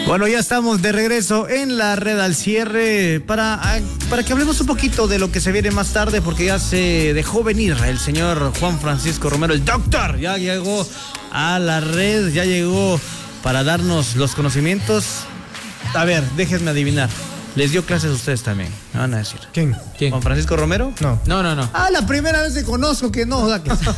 Bueno, ya estamos de regreso en la red al cierre para que hablemos un poquito de lo que se viene más tarde, porque ya se dejó venir el señor Juan Francisco Romero, el doctor, ya llegó a la red, ya llegó para darnos los conocimientos. A ver, déjenme adivinar. ¿Les dio clases a ustedes también? Me van a decir. ¿Quién? ¿Juan Francisco Romero? No. Ah, la primera vez que conozco que no.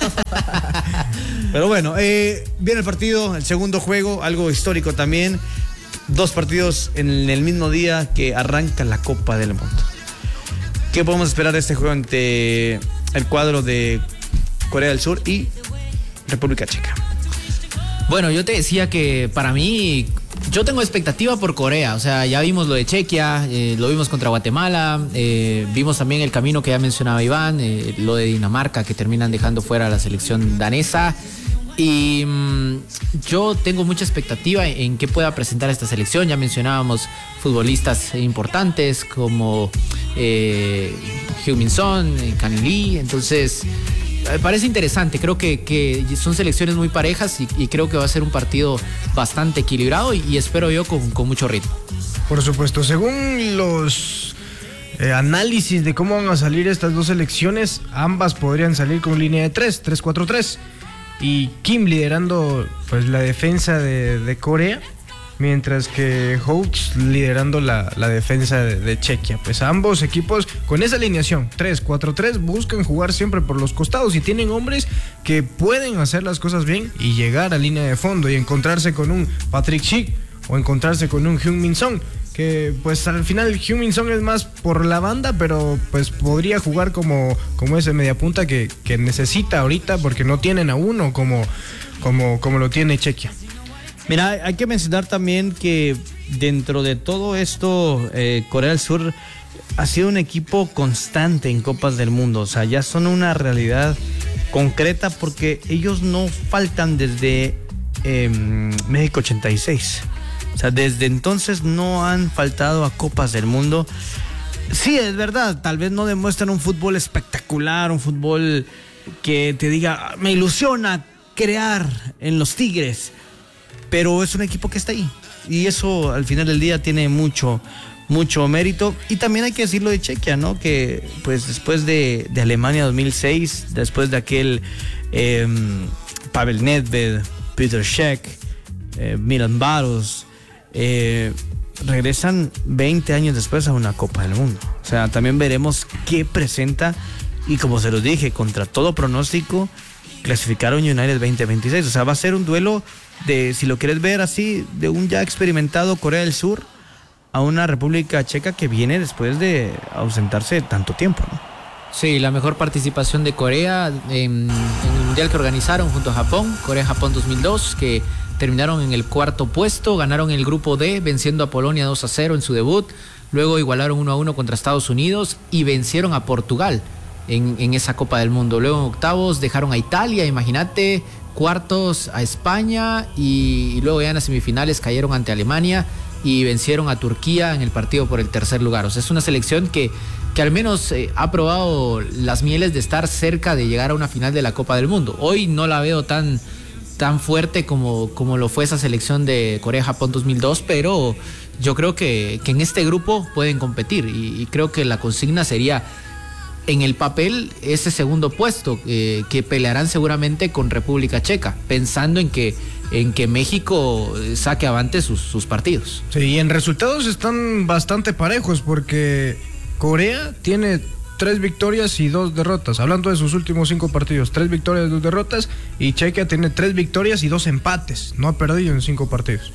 Pero bueno, viene el partido, el segundo juego, algo histórico también. 2 partidos en el mismo día que arranca la Copa del Mundo. ¿Qué podemos esperar de este juego ante el cuadro de Corea del Sur y República Checa? Bueno, yo te decía que para mí, yo tengo expectativa por Corea. O sea, ya vimos lo de Chequia, lo vimos contra Guatemala, vimos también el camino que ya mencionaba Iván, lo de Dinamarca, que terminan dejando fuera a la selección danesa. Y yo tengo mucha expectativa en qué pueda presentar esta selección. Ya mencionábamos futbolistas importantes como Heung-min Son, Kang Lee. Entonces, me parece interesante. Creo que son selecciones muy parejas y creo que va a ser un partido bastante equilibrado y espero yo con mucho ritmo. Por supuesto, según los análisis de cómo van a salir estas dos selecciones, ambas podrían salir con línea de 3-4-3. Y Kim liderando pues la defensa de Corea, mientras que Hawks liderando la defensa de Chequia. Pues ambos equipos con esa alineación 3-4-3 buscan jugar siempre por los costados y tienen hombres que pueden hacer las cosas bien y llegar a línea de fondo y encontrarse con un Patrick Schick o encontrarse con un Heung-min Son, que pues al final Heung-min Son es más por la banda, pero pues podría jugar como ese mediapunta que necesita ahorita, porque no tienen a uno como lo tiene Chequia. Mira, hay que mencionar también que dentro de todo esto, Corea del Sur ha sido un equipo constante en Copas del Mundo. O sea, ya son una realidad concreta porque ellos no faltan desde México 86. O sea, desde entonces no han faltado a Copas del Mundo. Sí, es verdad, tal vez no demuestran un fútbol espectacular, un fútbol que te diga, me ilusiona crear en los Tigres, pero es un equipo que está ahí. Y eso al final del día tiene mucho mérito. Y también hay que decirlo de Chequia, ¿no? Que pues después de Alemania 2006, después de aquel Pavel Nedved, Peter Cech, Milan Baros, regresan 20 años después a una Copa del Mundo. O sea, también veremos qué presenta. Y como se los dije, contra todo pronóstico, clasificaron United 2026. O sea, va a ser un duelo de, si lo quieres ver así, de un ya experimentado Corea del Sur a una República Checa que viene después de ausentarse tanto tiempo, ¿no? Sí, la mejor participación de Corea en el mundial que organizaron junto a Japón, Corea-Japón 2002, que terminaron en el 4º puesto, ganaron el grupo D venciendo a Polonia 2-0 en su debut, luego igualaron 1-1 contra Estados Unidos y vencieron a Portugal en esa Copa del Mundo. Luego en octavos dejaron a Italia, imagínate, cuartos a España y luego ya en las semifinales cayeron ante Alemania y vencieron a Turquía en el partido por el 3er lugar. O sea, es una selección que al menos ha probado las mieles de estar cerca de llegar a una final de la Copa del Mundo. Hoy no la veo tan fuerte como lo fue esa selección de Corea-Japón 2002, pero yo creo que en este grupo pueden competir y creo que la consigna sería en el papel ese segundo puesto que pelearán seguramente con República Checa, pensando en que México saque avante sus partidos. Sí, y en resultados están bastante parejos porque Corea tiene 3 victorias y 2 derrotas. Hablando de sus últimos 5 partidos, 3 victorias y 2 derrotas. Y Chequia tiene 3 victorias y 2 empates. No ha perdido en 5 partidos.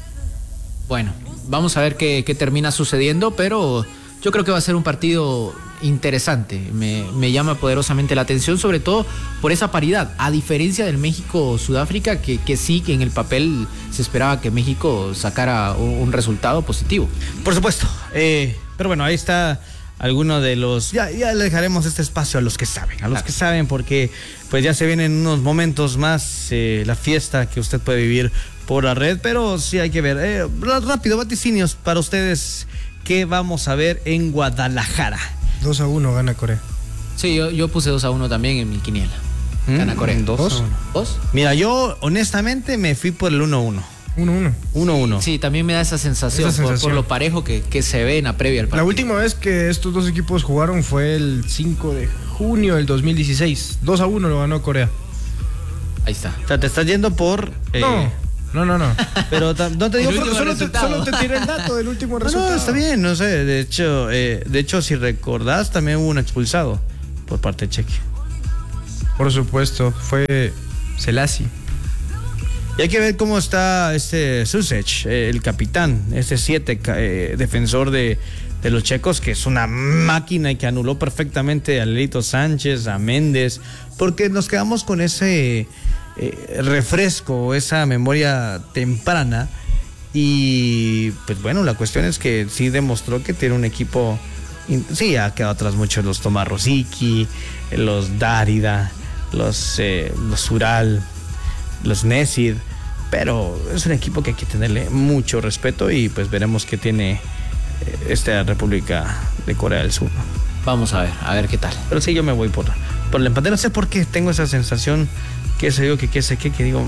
Bueno, vamos a ver qué termina sucediendo, pero yo creo que va a ser un partido interesante. Me llama poderosamente la atención, sobre todo por esa paridad. A diferencia del México-Sudáfrica, que sí, que en el papel se esperaba que México sacara un resultado positivo. Por supuesto. Pero bueno, ahí está alguno de los... Ya le dejaremos este espacio a los que saben, que saben, porque pues ya se vienen unos momentos más la fiesta que usted puede vivir por la red, pero sí hay que ver. Rápido, vaticinios para ustedes. ¿Qué vamos a ver en Guadalajara? 2-1 gana Corea. Sí, yo puse 2-1 también en mi quiniela. Gana Corea. 2-1. ¿Vos? Mira, yo honestamente me fui por el 1-1. 1-1. 1-1. Sí, también me da esa sensación, Esa sensación. por lo parejo que se ve en la previa al partido. La última vez que estos dos equipos jugaron fue el 5 de junio del 2016. 2-1 lo ganó Corea. Ahí está. O sea, te estás yendo por... No. Pero no te digo El porque último Solo te tiré el dato del último resultado. No, está bien, no sé. De hecho, si recordás, también hubo un expulsado por parte de Chequia. Por supuesto, fue Selassie. Y hay que ver cómo está Susech, el capitán, 7 defensor de los checos, que es una máquina y que anuló perfectamente a Lelito Sánchez, a Méndez, porque nos quedamos con ese refresco, esa memoria temprana. Y pues bueno, la cuestión es que sí demostró que tiene un equipo. Sí, ha quedado atrás mucho los Tomás Rosicky, los Dárida, los Ural, los Nesid, pero es un equipo que hay que tenerle mucho respeto y pues veremos qué tiene esta República de Corea del Sur. Vamos a ver qué tal. Pero sí, yo me voy por el empate. No sé por qué tengo esa sensación que digo,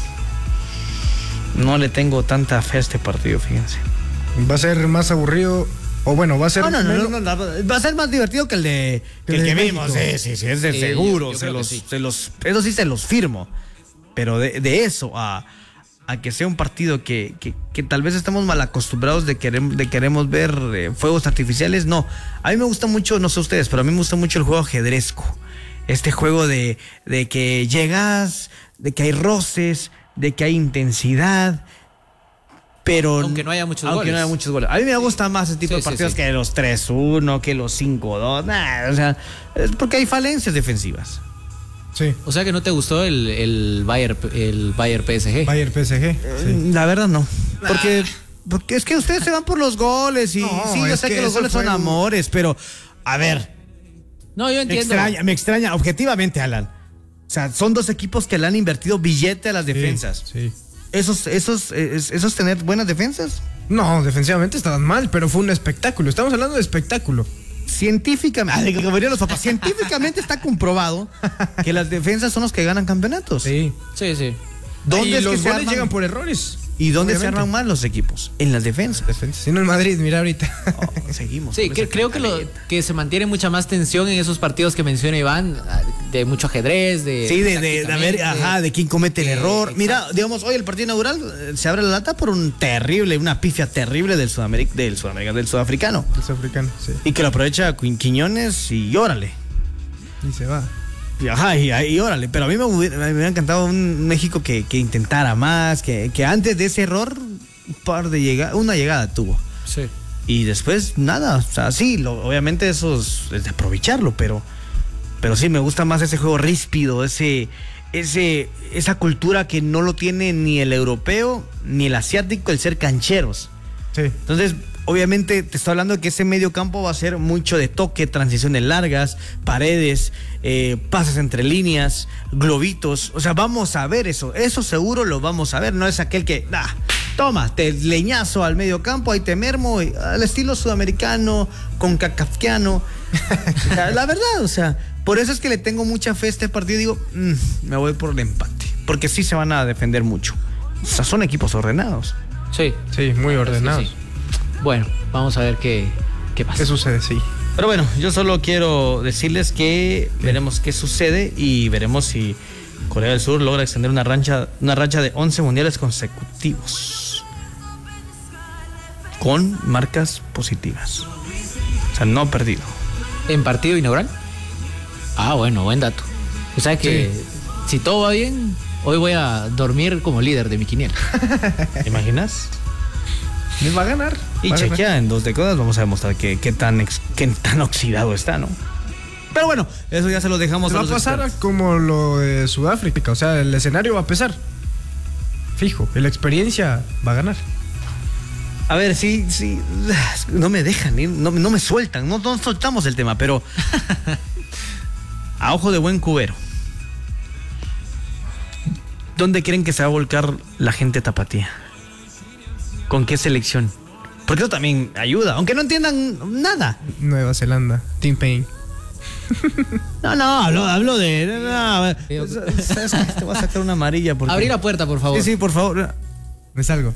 no le tengo tanta fe a este partido, fíjense. Va a ser más aburrido, o bueno, va a ser... No, va a ser más divertido que el que vimos. Sí, es de seguro. Eso sí se los firmo. Pero de eso a que sea un partido que tal vez estamos mal acostumbrados de queremos ver fuegos artificiales, no. A mí me gusta mucho, no sé ustedes, pero a mí me gusta mucho el juego ajedrezco. Este juego de que llegas, de que hay roces, de que hay intensidad, pero aunque no haya muchos goles. A mí me gusta más ese tipo de partidos que los 3-1, que los 5-2, o sea, es porque hay falencias defensivas. Sí. O sea que no te gustó el Bayern PSG. Bayern PSG. Sí. La verdad no. Porque es que ustedes se van por los goles y sí, yo sé que los goles son amores, pero a ver. No, yo entiendo. Me extraña, objetivamente, Alan. O sea, son dos equipos que le han invertido billete a las defensas. Sí. ¿Esos tener buenas defensas? No, defensivamente estaban mal, pero fue un espectáculo. Estamos hablando de espectáculo. Científicamente, como dirían los papás, científicamente está comprobado que las defensas son los que ganan campeonetos. Sí. ¿Dónde y los goles llegan por errores? ¿Y dónde se arman mal los equipos? En las defensas. Si no, el Madrid, mira ahorita. Seguimos. Sí, creo que se mantiene mucha más tensión en esos partidos que menciona Iván, de mucho ajedrez, de quién comete el error. Exacto. Mira, digamos, hoy el partido inaugural se abre la lata por una pifia terrible del sudafricano. El sudafricano, sí. Y que lo aprovecha Quiñones y órale. Y se va. Y órale, pero a mí me hubiera encantado un México que intentara más, que antes de ese error una llegada tuvo. Sí. Y después nada, o sea, sí, obviamente eso es de aprovecharlo, pero sí me gusta más ese juego ríspido, esa cultura que no lo tiene ni el europeo ni el asiático, el ser cancheros. Sí. Entonces, obviamente te estoy hablando de que ese medio campo va a ser mucho de toque, transiciones largas, paredes, pases entre líneas, globitos. O sea, vamos a ver eso seguro lo vamos a ver. No es aquel que, toma, te leñazo al medio campo, ahí te mermo, al estilo sudamericano, con cacafquiano. O sea, la verdad, o sea, por eso es que le tengo mucha fe a este partido. Digo, me voy por el empate, porque sí se van a defender mucho. O sea, son equipos ordenados. Sí, muy ordenados. Sí. Bueno, vamos a ver qué pasa. ¿Qué sucede? Sí. Pero bueno, yo solo quiero decirles que veremos qué sucede y veremos si Corea del Sur logra extender una racha de 11 mundiales consecutivos con marcas positivas. O sea, no ha perdido. ¿En partido inaugural? Bueno, buen dato. O sea que si todo va bien, hoy voy a dormir como líder de mi quiniela. ¿Te imaginas? Les va a ganar. Y chequea, en 2 décadas vamos a demostrar qué tan oxidado está, ¿no? Pero bueno, eso ya se lo dejamos a los expertos. Va a pasar como lo de Sudáfrica, o sea, el escenario va a pesar. Fijo, la experiencia va a ganar. A ver, sí, no me dejan, no me sueltan, no soltamos el tema, pero a ojo de buen cubero, ¿dónde creen que se va a volcar la gente tapatía? ¿Con qué selección? Porque eso también ayuda, aunque no entiendan nada. Nueva Zelanda, Team Payne. No, hablo de... ¿Sabes qué? Te voy a sacar una amarilla. Abrí la puerta, por favor. Sí, por favor. Me salgo.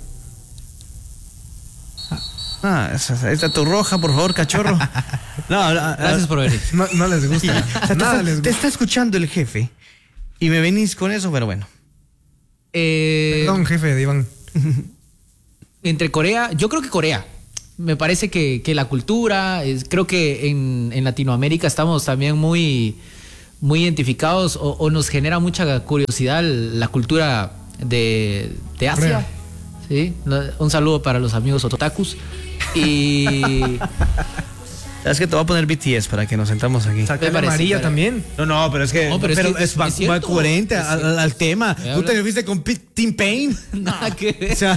Esa está tu roja, por favor, cachorro. No, Gracias por venir. No les gusta. O sea, Nada les te gusta. está escuchando el jefe y me venís con eso, pero bueno. Perdón, jefe de Iván. Entre Corea, yo creo que Corea. Me parece que la cultura, creo que en Latinoamérica estamos también muy identificados o nos genera mucha curiosidad la cultura de Asia. Corea. ¿Sí? Un saludo para los amigos otakus. Y Es que te voy a poner BTS para que nos sentamos aquí. Saca Me la parece, amarilla pero- también. No, pero es que, No, pero es que va es cierto. coherente Es al tema. Me Tú te habla- fuiste con Tim Payne. nada que ver. O sea,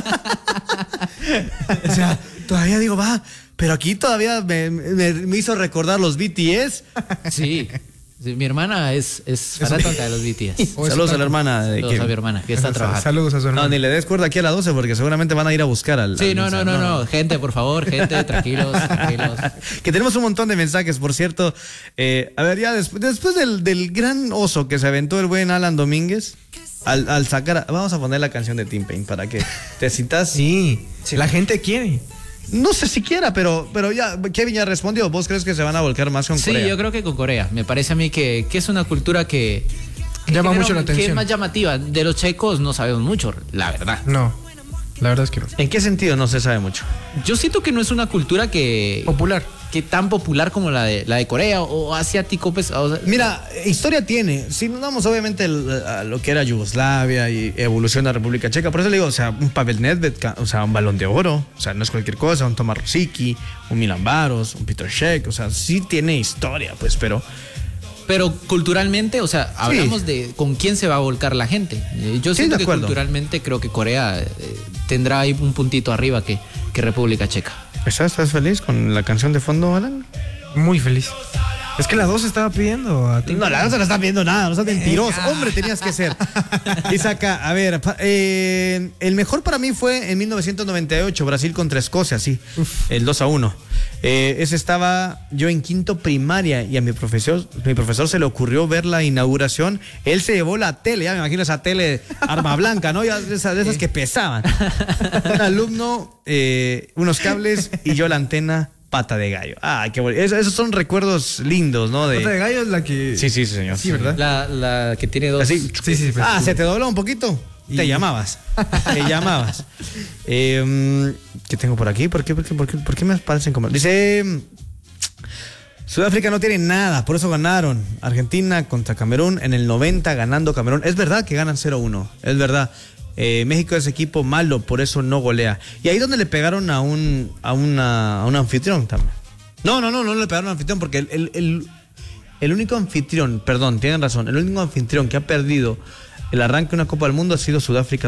todavía digo, pero aquí todavía me hizo recordar los BTS. Sí. Sí, mi hermana es fanática de los BTS. O es Saludos a otaku. la hermana de Saludos a mi Kevin. hermana, que está trabajando. Saludos a su No, hermano. ni le des cuerda aquí a la 12 porque seguramente van a ir a buscar al. Sí, al no. mensaje. Gente, por favor, gente, tranquilos. Que tenemos un montón de mensajes, por cierto. A ver, ya después del gran oso que se aventó el buen Alan Domínguez, al sacar. Vamos a poner la canción de Tim Payne para que te citas. Sí, la gente quiere. No sé siquiera, pero ya, Kevin ya respondió. ¿Vos crees que se van a volcar más con Sí, Corea? yo creo que con Corea. Me parece a mí que es una cultura que Llama genera- mucho la que es atención. más llamativa. De los checos no sabemos mucho, la verdad. No, la verdad es que no. ¿En qué sentido no se sabe mucho? Yo siento que no es una cultura que Popular. tan popular como la de Corea o asiático, pues. O sea, Mira, historia tiene. Si nos damos obviamente a lo que era Yugoslavia y evolución de la República Checa, por eso le digo, o sea, un Pavel Nedved, o sea, un Balón de Oro, o sea, no es cualquier cosa, un Tomás Rosicky, un Milan Baros, un Peter Cech, o sea, sí tiene historia, pues, pero pero culturalmente, o sea, hablamos de con quién se va a volcar la gente. Yo Sí, siento de que acuerdo. culturalmente creo que Corea tendrá ahí un puntito arriba que República Checa. ¿estás feliz con la canción de fondo, Alan? Muy feliz. Es que la 2 estaba pidiendo a ti. No, la no se la están viendo nada, no seas mentiroso. Hombre, tenías que ser. Dice acá, a ver, el mejor para mí fue en 1998, Brasil contra Escocia, sí, el 2-1. Ese estaba yo en quinto primaria y a mi profesor se le ocurrió ver la inauguración. Él se llevó la tele, ya me imagino esa tele arma blanca, ¿no? Ya de esas que pesaban. Un alumno, unos cables y yo la antena. Pata de gallo. Qué bonito. Esos son recuerdos lindos, ¿no? Pata de gallo es la que. Sí, señor. Sí, ¿verdad? La que tiene dos. Así. Sí. ¿Se te dobló un poquito? Te llamabas. Te llamabas. ¿Qué tengo por aquí? ¿Por qué me parecen como...? Dice... Sudáfrica no tiene nada, por eso ganaron. Argentina contra Camerún en el 90 ganando Camerún. Es verdad que ganan 0-1, es verdad. México es equipo malo, por eso no golea. Y ahí donde le pegaron a un anfitrión también. No le pegaron a un anfitrión porque el único anfitrión, perdón, tienen razón, el único anfitrión que ha perdido el arranque de una Copa del Mundo ha sido Sudáfrica.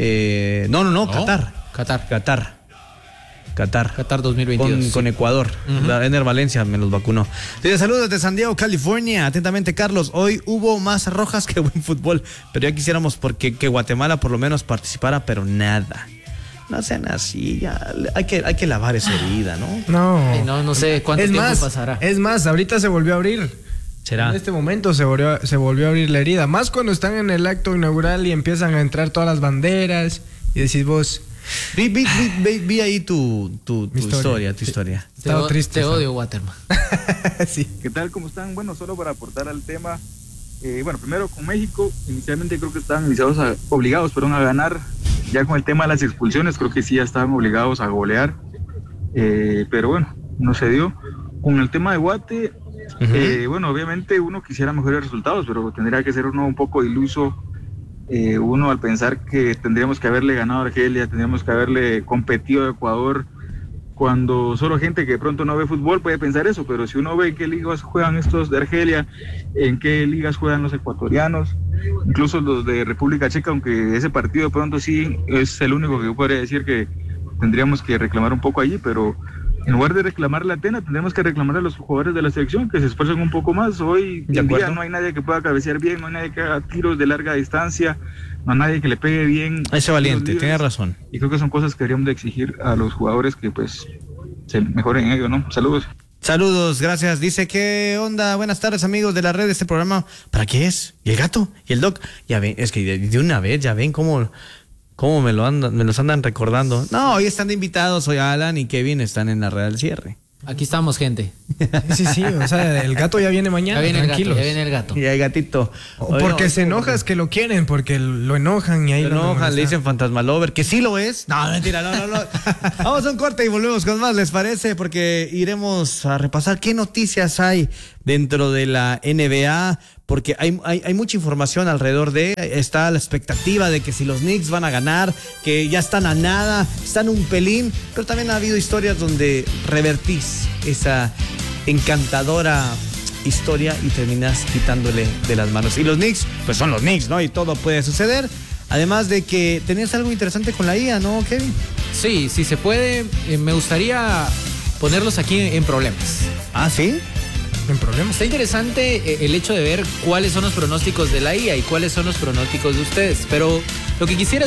Qatar 2022. con Ecuador. Ener Valencia me los vacunó. Dice, saludos desde San Diego, California. Atentamente, Carlos. Hoy hubo más rojas que buen fútbol, pero ya quisiéramos que Guatemala por lo menos participara, pero nada. No sean así, ya hay que lavar esa herida, ¿no? No. No sé cuánto Es tiempo más, pasará. es más, ahorita se volvió a abrir. ¿Será? En este momento se volvió a abrir la herida. Más cuando están en el acto inaugural y empiezan a entrar todas las banderas y decís vos... Vi ahí tu historia. Estaba triste. Te ¿sabes? odio, Waterman. Sí. ¿Qué tal? ¿Cómo están? Bueno, solo para aportar al tema, primero con México, inicialmente creo que estaban obligados a ganar. Ya con el tema de las expulsiones, creo que sí ya estaban obligados a golear, pero bueno, no se dio. Con el tema de Guate, obviamente uno quisiera mejores resultados, pero tendría que ser uno un poco iluso. Uno al pensar que tendríamos que haberle ganado a Argelia, tendríamos que haberle competido a Ecuador, cuando solo gente que de pronto no ve fútbol puede pensar eso, pero si uno ve en qué ligas juegan estos de Argelia, en qué ligas juegan los ecuatorianos, incluso los de República Checa, aunque ese partido de pronto sí es el único que yo podría decir que tendríamos que reclamar un poco allí, pero en lugar de reclamarle a Atena, tendríamos que reclamar a los jugadores de la selección que se esfuercen un poco más. Hoy en día no hay nadie que pueda cabecear bien, no hay nadie que haga tiros de larga distancia, no hay nadie que le pegue bien. Ese valiente, tiene razón. Y creo que son cosas que deberíamos de exigir a los jugadores que pues se mejoren en ello, ¿no? Saludos. Saludos, gracias. Dice, ¿qué onda? Buenas tardes, amigos de la red de este programa. ¿Para qué es? ¿Y el gato? ¿Y el doc? Ya ven, es que de una vez ya ven cómo ¿Cómo me los andan recordando? No, hoy están de invitados, hoy Alan y Kevin están en la Real Cierre. Aquí estamos, gente. Sí, o sea, el gato ya viene mañana, Ya viene tranquilos. ya viene el gato. Y hay gatito. O porque se enoja es que lo quieren, porque lo enojan y ahí Lo lo enojan, le dicen fantasmalover, que sí lo es. No, mentira, no. Vamos a un corte y volvemos con más, ¿les parece? Porque iremos a repasar qué noticias hay dentro de la NBA, porque hay mucha información alrededor de, está la expectativa de que si los Knicks van a ganar, que ya están a nada, están un pelín, pero también ha habido historias donde revertís esa encantadora historia y terminas quitándole de las manos. Y los Knicks, pues son los Knicks, ¿no? Y todo puede suceder. Además de que tenías algo interesante con la IA, ¿no, Kevin? Sí, si se puede, me gustaría ponerlos aquí en problemas. Ah, ¿sí? En problemas. Está interesante el hecho de ver cuáles son los pronósticos de la IA y cuáles son los pronósticos de ustedes, pero lo que quisiera